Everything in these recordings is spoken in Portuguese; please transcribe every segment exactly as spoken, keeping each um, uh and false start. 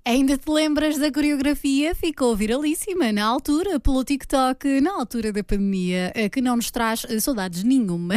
Ainda te lembras da coreografia? Ficou viralíssima na altura, pelo TikTok, na altura da pandemia, que não nos traz saudades nenhuma.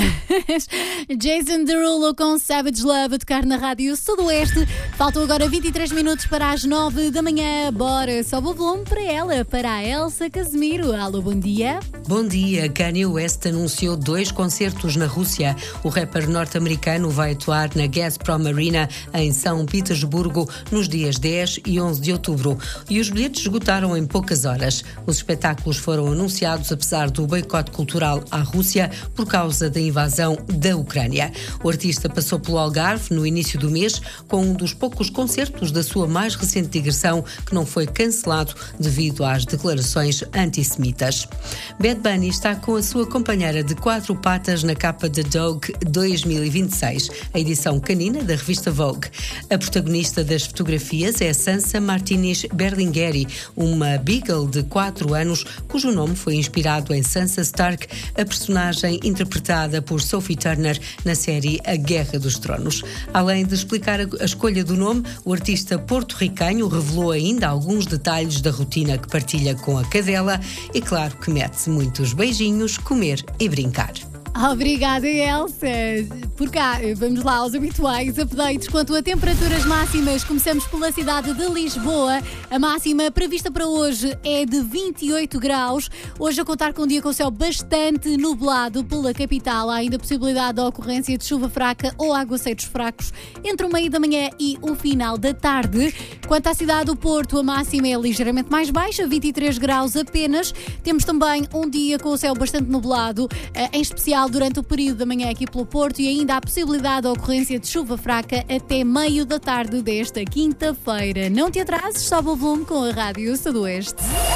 Jason Derulo com Savage Love a tocar na Rádio Sudoeste. Faltam agora vinte e três minutos para as nove da manhã. Bora, sobe o volume para ela, para a Elsa Casimiro. Alô, bom dia. Bom dia. Kanye West anunciou dois concertos na Rússia. O rapper norte-americano vai atuar na Gazprom Arena em São Petersburgo nos dias dez e onze de outubro. E os bilhetes esgotaram em poucas horas. Os espetáculos foram anunciados apesar do boicote cultural à Rússia por causa da invasão da Ucrânia. O artista passou pelo Algarve no início do mês com um dos poucos concertos da sua mais recente digressão que não foi cancelado devido às declarações antissemitas. Bad Bunny está com a sua companheira de quatro patas na capa de Vogue dois mil e vinte e seis, a edição canina da revista Vogue. A protagonista das fotografias é Sansa Martinez Berlingueri, uma Beagle de quatro anos, cujo nome foi inspirado em Sansa Stark, a personagem interpretada por Sophie Turner na série A Guerra dos Tronos. Além de explicar a escolha do nome, o artista porto-ricanho revelou ainda alguns detalhes da rotina que partilha com a cadela e claro que mete muitos beijinhos, comer e brincar. Obrigada, Elsa. Por cá, vamos lá aos habituais updates quanto a temperaturas máximas. Começamos pela cidade de Lisboa. A máxima prevista para hoje é de vinte e oito graus. Hoje a contar com um dia com céu bastante nublado pela capital. Há ainda possibilidade da ocorrência de chuva fraca ou aguaceiros fracos entre o meio da manhã e o final da tarde. Quanto à cidade do Porto, a máxima é ligeiramente mais baixa, vinte e três graus apenas. Temos também um dia com o céu bastante nublado, em especial durante o período da manhã aqui pelo Porto, e ainda há possibilidade da ocorrência de chuva fraca até meio da tarde desta quinta-feira. Não te atrases, sobe o volume com a Rádio Sudoeste.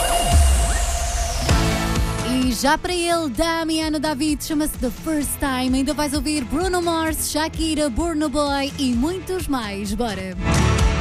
E já para ele, Damiano David, chama-se The First Time. Ainda vais ouvir Bruno Mars, Shakira, Burna Boy e muitos mais. Bora!